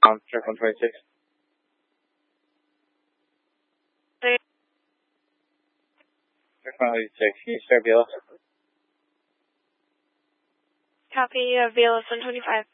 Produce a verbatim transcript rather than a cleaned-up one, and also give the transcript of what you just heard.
Um, check one twenty-six. Check one twenty-six. Can you start Velos? Copy, uh, Velos one twenty-five.